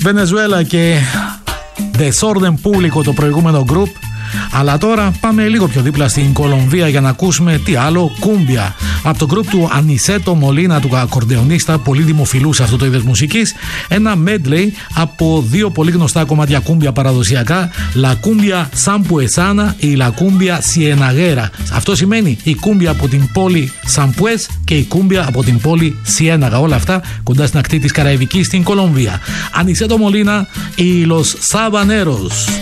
Venezuela και Desorden Público το προηγούμενο group. Αλλά τώρα πάμε λίγο πιο δίπλα στην Κολομβία για να ακούσουμε τι άλλο, κούμπια. Από το group του Ανισέτο Μολίνα, του ακορντεονίστα, πολύ δημοφιλού σε αυτό το είδος μουσικής. Ένα medley από δύο πολύ γνωστά κομμάτια κούμπια παραδοσιακά, La Cumbia Sampuesana ή La Cumbia Cienagera. Αυτό σημαίνει η κούμπια από την πόλη Σαμπουές και η κούμπια από την πόλη Σιέναγα. Όλα αυτά κοντά στην ακτή της Καραϊβικής στην Κολομβία. Ανισέτο Μολίνα ή Los Sabaneros.